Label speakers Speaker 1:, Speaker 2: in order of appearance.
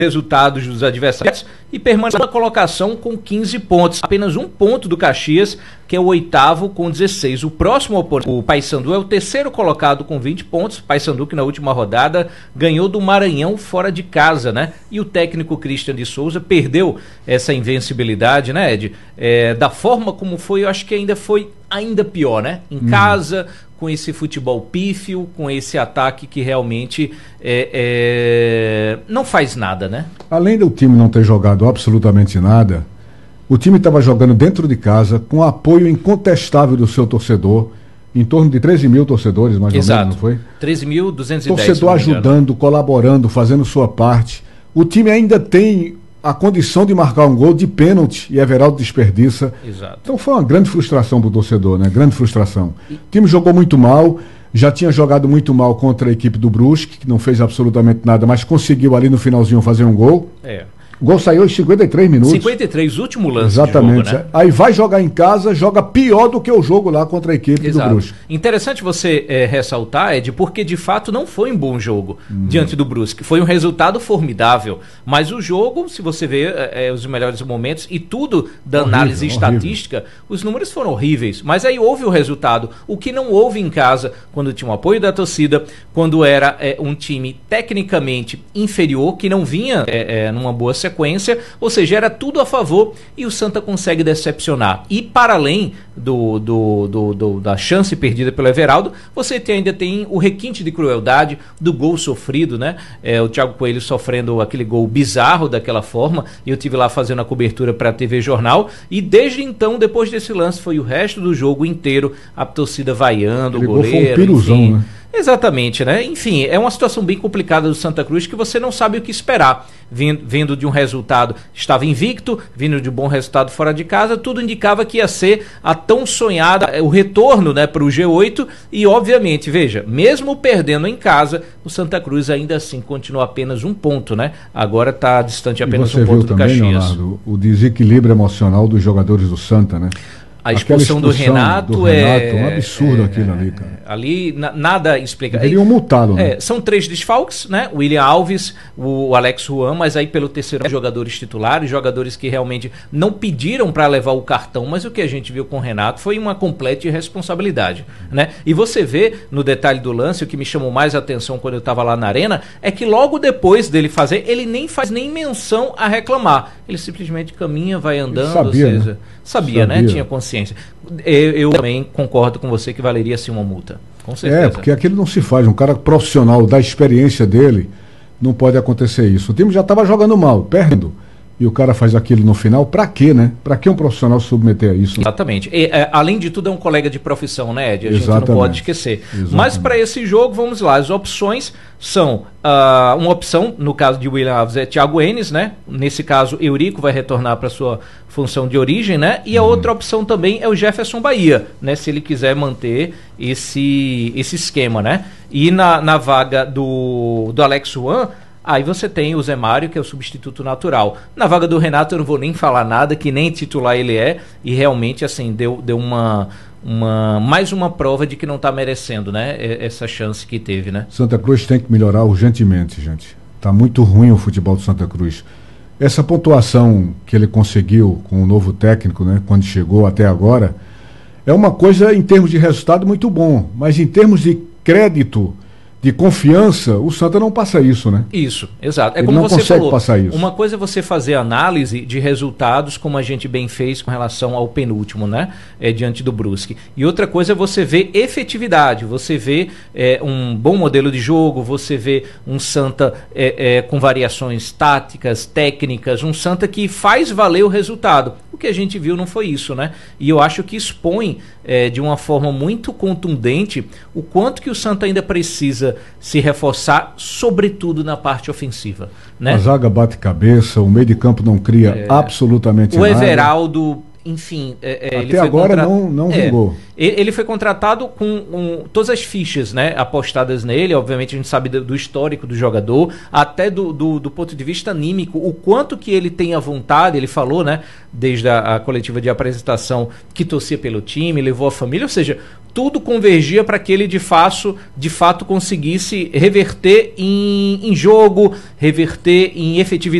Speaker 1: resultados dos adversários e permanece na colocação com 15 pontos. Apenas um ponto do Caxias, que é o 8º com 16. O próximo oponente, o Paysandu, é o 3º colocado com 20 pontos. Paysandu que na última rodada ganhou do Maranhão fora de casa, né? E o técnico Christian de Souza perdeu essa invencibilidade, né, Ed? Da forma como foi, eu acho que ainda pior, né? Em casa, com esse futebol pífio, com esse ataque que realmente não faz nada, né?
Speaker 2: Além do time não ter jogado absolutamente nada, o time estava jogando dentro de casa, com apoio incontestável do seu torcedor, em torno de 13 mil torcedores, mais ou menos, não foi?
Speaker 1: 13.210.
Speaker 2: Torcedor ajudando, colaborando, fazendo sua parte. O time ainda tem a condição de marcar um gol de pênalti e Everaldo desperdiça.
Speaker 1: Exato.
Speaker 2: Então foi uma grande frustração para o torcedor, né? Grande frustração. O time jogou muito mal, já tinha jogado muito mal contra a equipe do Brusque, que não fez absolutamente nada, mas conseguiu ali no finalzinho fazer um gol. O gol saiu em 53 minutos.
Speaker 1: 53, último lance.
Speaker 2: Exatamente.
Speaker 1: De jogo, né?
Speaker 2: Aí vai jogar em casa, joga pior do que o jogo lá contra a equipe do Brusque.
Speaker 1: Interessante você ressaltar, Ed, porque de fato não foi um bom jogo diante do Brusque. Foi um resultado formidável. Mas o jogo, se você vê os melhores momentos e tudo da análise estatística, os números foram horríveis. Mas aí houve o resultado. O que não houve em casa, quando tinha o apoio da torcida, quando era um time tecnicamente inferior, que não vinha numa boa sequência, ou seja, era tudo a favor e o Santa consegue decepcionar. E para além da chance perdida pelo Everaldo, você ainda tem o requinte de crueldade do gol sofrido, né? O Thiago Coelho sofrendo aquele gol bizarro daquela forma, e eu tive lá fazendo a cobertura para a TV Jornal, e desde então, depois desse lance, foi o resto do jogo inteiro, a torcida vaiando, o goleiro,
Speaker 2: foi um piruzão,
Speaker 1: enfim,
Speaker 2: né?
Speaker 1: Exatamente, né? Enfim, é uma situação bem complicada do Santa Cruz, que você não sabe o que esperar. Vindo de um resultado, estava invicto, vindo de um bom resultado fora de casa, tudo indicava que ia ser a tão sonhada, o retorno, né, para o G8, e obviamente, veja, mesmo perdendo em casa, o Santa Cruz ainda assim continua apenas um ponto, né? Agora está distante apenas um ponto do Caxias.
Speaker 2: Você viu também, Leonardo, o desequilíbrio emocional dos jogadores do Santa, né?
Speaker 1: A expulsão do Renato
Speaker 2: é um absurdo aquilo ali, cara.
Speaker 1: Ali nada explica.
Speaker 2: Deveriam multá-lo, né?
Speaker 1: São 3 desfalques, né? O William Alves, o Alex Juan, mas aí pelo terceiro jogadores titulares, jogadores que realmente não pediram para levar o cartão, mas o que a gente viu com o Renato foi uma completa irresponsabilidade, né? E você vê no detalhe do lance, o que me chamou mais a atenção quando eu estava lá na arena, é que logo depois dele fazer, ele nem faz nem menção a reclamar. Ele simplesmente caminha, vai andando,
Speaker 2: sabia,
Speaker 1: ou seja,
Speaker 2: né?
Speaker 1: Sabia, né? Tinha consciência. Eu também concordo com você que valeria sim uma multa. Com certeza.
Speaker 2: Porque aquilo não se faz. Um cara profissional, da experiência dele, não pode acontecer isso. O time já estava jogando mal, perdendo. E o cara faz aquilo no final, pra quê, né? Pra que um profissional submeter a isso?
Speaker 1: Exatamente. Além de tudo, é um colega de profissão, né, Ed? A gente
Speaker 2: Exatamente.
Speaker 1: não pode esquecer.
Speaker 2: Exatamente.
Speaker 1: Mas para esse jogo, vamos lá. As opções são, uma opção, no caso de William Alves, é Thiago Enes, né? Nesse caso, Eurico vai retornar para sua função de origem, né? E a outra opção também é o Jefferson Bahia, né? Se ele quiser manter esse esquema, né? E na vaga do Alex Juan, aí você tem o Zé Mário, que é o substituto natural. Na vaga do Renato eu não vou nem falar nada, que nem titular ele é, e realmente assim, deu mais uma prova de que não está merecendo, né, essa chance que teve, né?
Speaker 2: Santa Cruz tem que melhorar urgentemente, gente. Tá muito ruim o futebol do Santa Cruz. Essa pontuação que ele conseguiu com o novo técnico, né, quando chegou até agora, é uma coisa em termos de resultado muito bom, mas em termos de crédito, de confiança, o Santa não passa isso, né?
Speaker 1: Isso, exato.
Speaker 2: Ele
Speaker 1: como
Speaker 2: não
Speaker 1: você
Speaker 2: consegue
Speaker 1: falou,
Speaker 2: passar isso.
Speaker 1: Uma coisa é você fazer análise de resultados, como a gente bem fez com relação ao penúltimo, né? Diante do Brusque. E outra coisa é você ver efetividade, você vê um bom modelo de jogo, você vê um Santa com variações táticas, técnicas, um Santa que faz valer o resultado. O que a gente viu não foi isso, né? E eu acho que expõe de uma forma muito contundente o quanto que o Santa ainda precisa se reforçar, sobretudo na parte ofensiva, né?
Speaker 2: A zaga bate cabeça, o meio de campo não cria absolutamente nada.
Speaker 1: O Everaldo, enfim,
Speaker 2: até agora não vingou.
Speaker 1: Ele foi contratado com todas as fichas, né, apostadas nele. Obviamente a gente sabe do histórico do jogador, até do ponto de vista anímico, o quanto que ele tem a vontade. Ele falou, né, desde a coletiva de apresentação, que torcia pelo time, levou a família, ou seja, tudo convergia para que ele de fato conseguisse reverter em jogo, reverter em efetividade